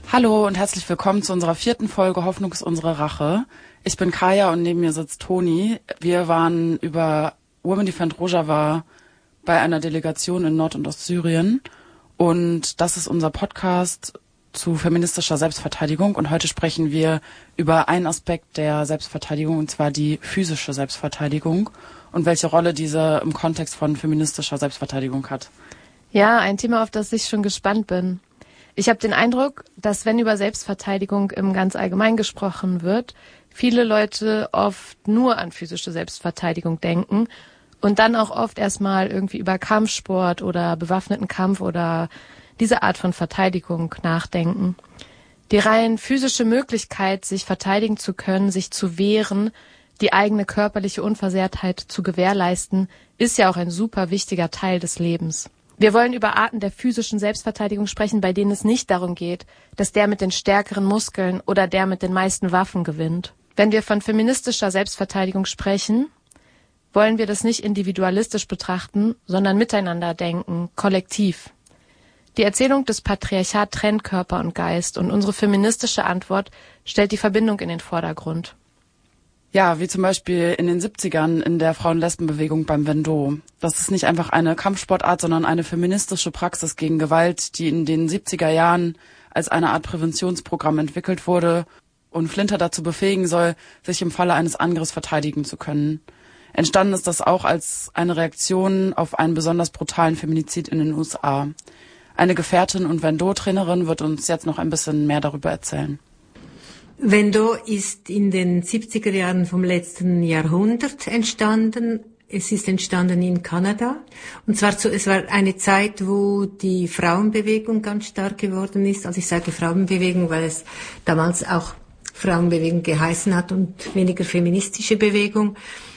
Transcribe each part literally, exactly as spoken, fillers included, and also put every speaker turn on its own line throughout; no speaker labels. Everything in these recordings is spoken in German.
Hallo und herzlich willkommen zu unserer vierten Folge Hoffnung ist unsere Rache. Ich bin Kaya und neben mir sitzt Toni. Wir waren über Women Defend Rojava bei einer Delegation in Nord- und Ostsyrien und das ist unser Podcast zu feministischer Selbstverteidigung und heute sprechen wir über einen Aspekt der Selbstverteidigung und zwar die physische Selbstverteidigung und welche Rolle diese im Kontext von feministischer Selbstverteidigung hat.
Ja, ein Thema, auf das ich schon gespannt bin. Ich habe den Eindruck, dass wenn über Selbstverteidigung im ganz allgemein gesprochen wird, viele Leute oft nur an physische Selbstverteidigung denken und dann auch oft erstmal irgendwie über Kampfsport oder bewaffneten Kampf oder diese Art von Verteidigung nachdenken. Die rein physische Möglichkeit, sich verteidigen zu können, sich zu wehren, die eigene körperliche Unversehrtheit zu gewährleisten, ist ja auch ein super wichtiger Teil des Lebens. Wir wollen über Arten der physischen Selbstverteidigung sprechen, bei denen es nicht darum geht, dass der mit den stärkeren Muskeln oder der mit den meisten Waffen gewinnt. Wenn wir von feministischer Selbstverteidigung sprechen, wollen wir das nicht individualistisch betrachten, sondern miteinander denken, kollektiv. Die Erzählung des Patriarchat trennt Körper und Geist und unsere feministische Antwort stellt die Verbindung in den Vordergrund.
Ja, wie zum Beispiel in den siebzigern in der Frauen-Lesben-Bewegung beim Vendôme. Das ist nicht einfach eine Kampfsportart, sondern eine feministische Praxis gegen Gewalt, die in den siebziger Jahren als eine Art Präventionsprogramm entwickelt wurde und Flinter dazu befähigen soll, sich im Falle eines Angriffs verteidigen zu können. Entstanden ist das auch als eine Reaktion auf einen besonders brutalen Feminizid in den U S A. Eine Gefährtin und Vendôme-Trainerin wird uns jetzt noch ein bisschen mehr darüber erzählen.
Vendôme ist in den siebziger Jahren vom letzten Jahrhundert entstanden. Es ist entstanden in Kanada. Und zwar zu, es war eine Zeit, wo die Frauenbewegung ganz stark geworden ist. Also ich sage Frauenbewegung, weil es damals auch Frauenbewegung geheißen hat und weniger feministische Bewegung.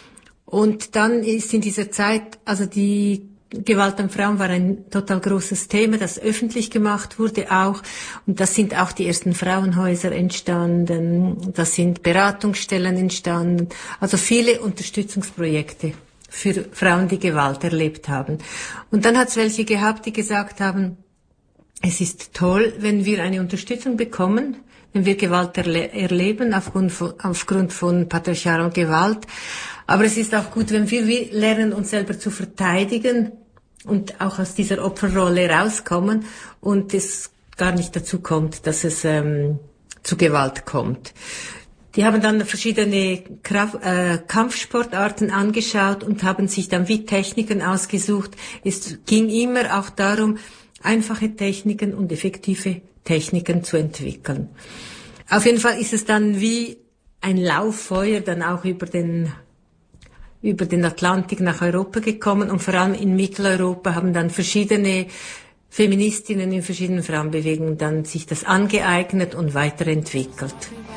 Und dann ist in dieser Zeit, also die Gewalt an Frauen war ein total großes Thema, das öffentlich gemacht wurde auch. Und das sind auch die ersten Frauenhäuser entstanden. Das sind Beratungsstellen entstanden. Also viele Unterstützungsprojekte für Frauen, die Gewalt erlebt haben. Und dann hat es welche gehabt, die gesagt haben, es ist toll, wenn wir eine Unterstützung bekommen, wenn wir Gewalt erle- erleben aufgrund von, aufgrund von patriarchaler Gewalt. Aber es ist auch gut, wenn wir, wir lernen, uns selber zu verteidigen und auch aus dieser Opferrolle rauskommen und es gar nicht dazu kommt, dass es ähm, zu Gewalt kommt. Die haben dann verschiedene Kraft, äh, Kampfsportarten angeschaut und haben sich dann wie Techniken ausgesucht. Es ging immer auch darum, einfache Techniken und effektive Techniken zu entwickeln. Auf jeden Fall ist es dann wie ein Lauffeuer dann auch über den über den Atlantik nach Europa gekommen und vor allem in Mitteleuropa haben dann verschiedene Feministinnen in verschiedenen Frauenbewegungen dann sich das angeeignet und weiterentwickelt.